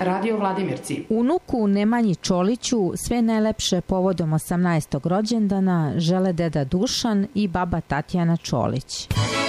Radio Vladimirci. Unuku Nemanji Čoliću sve najlepše povodom 18. rođendana žele deda Dušan i baba Tatjana Čolić.